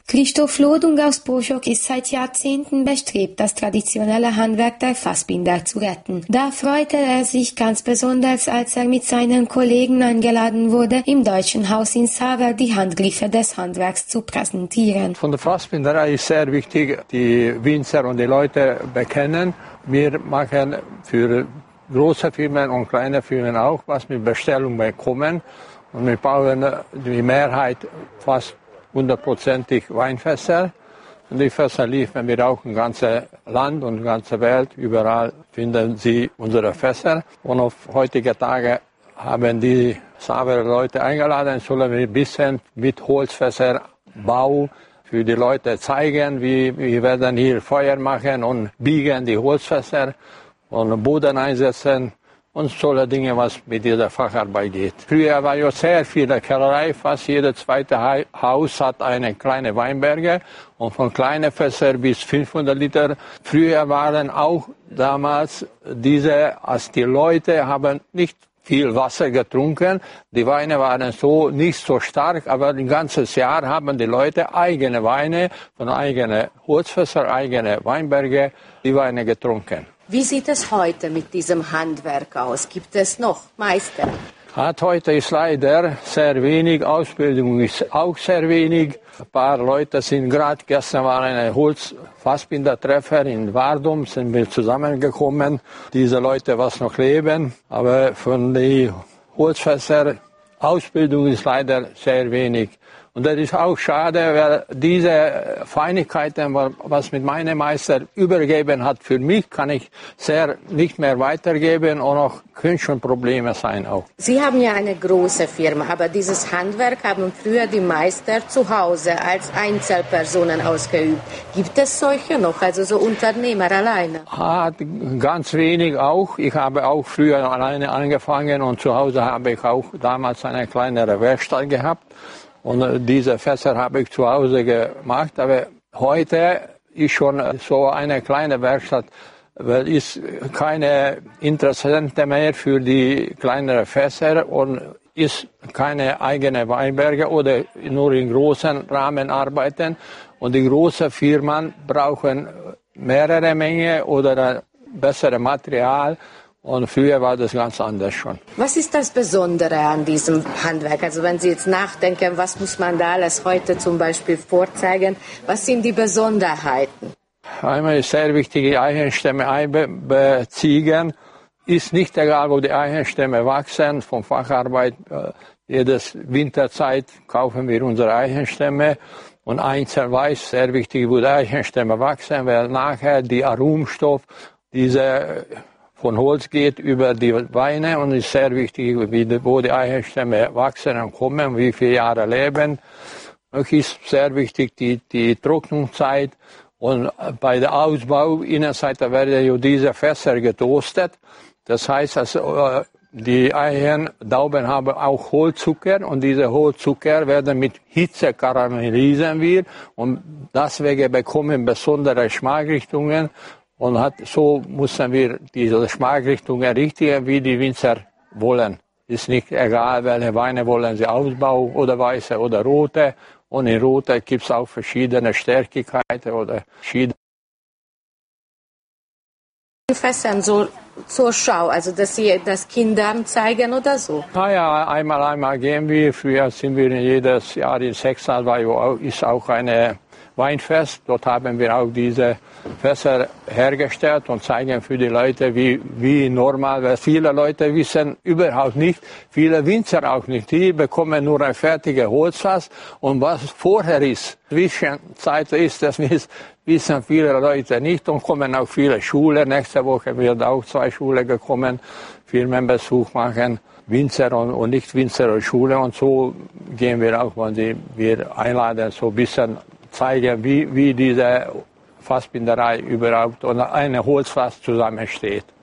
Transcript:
Christoph Lodung aus Boschok ist seit Jahrzehnten bestrebt, das traditionelle Handwerk der Fassbinder zu retten. Da freute er sich ganz besonders, als er mit seinen Kollegen eingeladen wurde, im Deutschen Haus in Saver die Handgriffe des Handwerks zu präsentieren. Von der Fassbinderei ist sehr wichtig, die Winzer und die Leute bekennen. Wir machen für große Firmen und kleine Firmen auch was mit Bestellung bekommen. Und wir bauen die Mehrheit fast 100%ig Weinfässer. Und die Fässer liefern wir auch im ganzen Land und in der ganzen Welt. Überall finden Sie unsere Fässer. Und auf heutige Tage haben die Saverer Leute eingeladen, sollen wir ein bisschen mit Holzfässerbau für die Leute zeigen. Wir werden hier Feuer machen und biegen die Holzfässer und Boden einsetzen. Und solche Dinge, was mit dieser Facharbeit geht. Früher war ja sehr viele Kellerei, fast jedes zweite Haus hat eine kleine Weinberge und von kleinen Fässern bis 500 Liter. Früher waren auch damals als die Leute haben nicht viel Wasser getrunken. Die Weine waren so nicht so stark, aber ein ganzes Jahr haben die Leute eigene Weine von eigenen Holzfässern, eigene Weinberge, die Weine getrunken. Wie sieht es heute mit diesem Handwerk aus? Gibt es noch Meister? Heute ist leider sehr wenig, Ausbildung ist auch sehr wenig. Ein paar Leute sind gestern war ein Holzfassbindertreffer in Wardum, sind wir zusammengekommen. Diese Leute, was noch leben, aber von den Holzfässer Ausbildung ist leider sehr wenig. Und das ist auch schade, weil diese Feinigkeiten, was mit meinem Meister übergeben hat für mich, kann ich nicht mehr weitergeben und auch können schon Probleme sein auch. Sie haben ja eine große Firma, aber dieses Handwerk haben früher die Meister zu Hause als Einzelpersonen ausgeübt. Gibt es solche noch, also so Unternehmer alleine? Ganz wenig auch. Ich habe auch früher alleine angefangen und zu Hause habe ich auch damals eine kleinere Werkstatt gehabt. Und diese Fässer habe ich zu Hause gemacht, aber heute ist schon so eine kleine Werkstatt, weil ist keine Interessente mehr für die kleineren Fässer und ist keine eigene Weinberge oder nur in großen Rahmen arbeiten. Und die großen Firmen brauchen mehrere Menge oder bessere Material. Und früher war das ganz anders schon. Was ist das Besondere an diesem Handwerk? Also wenn Sie jetzt nachdenken, was muss man da alles heute zum Beispiel vorzeigen? Was sind die Besonderheiten? Einmal ist sehr wichtig, die Eichenstämme einbeziehen. Ist nicht egal, wo die Eichenstämme wachsen. Von Facharbeit, jedes Winterzeit kaufen wir unsere Eichenstämme. Und einzeln weiß, sehr wichtig, wo die Eichenstämme wachsen, weil nachher die Aromstoff, diese von Holz geht über die Weine und ist sehr wichtig, wo die Eichenstämme wachsen und kommen, wie viele Jahre leben. Es ist sehr wichtig die Trocknungszeit und bei der Ausbau Innenseite werden ja diese Fässer getoastet. Das heißt, dass die Eichendauben haben auch Holzzucker und diese Holzzucker werden mit Hitze karamellisieren wir und deswegen bekommen besondere Geschmacksrichtungen. Und so müssen wir diese Geschmacksrichtungen richten, wie die Winzer wollen. Ist nicht egal, welche Weine wollen sie ausbauen, oder weiße oder rote. Und in rote gibt es auch verschiedene Stärkigkeiten oder verschiedene. Fässern so zur Schau, also dass Sie das Kindern zeigen oder so? Ja, einmal gehen wir. Früher sind wir jedes Jahr in Sechsal, ist auch eine Weinfest. Dort haben wir auch diese Fässer hergestellt und zeigen für die Leute, wie normal, weil viele Leute wissen überhaupt nicht, viele Winzer auch nicht. Die bekommen nur ein fertiges Holzfass und was vorher ist, Zwischenzeit ist, das wissen viele Leute nicht und kommen auch viele Schulen. Nächste Woche wird auch 2 Schulen gekommen, Firmenbesuch machen. Winzer und Nicht-Winzer und Schule und so gehen wir auch, wenn wir einladen, so ein bisschen zeigen, wie diese Fassbinderei überhaupt und eine Holzfass zusammensteht.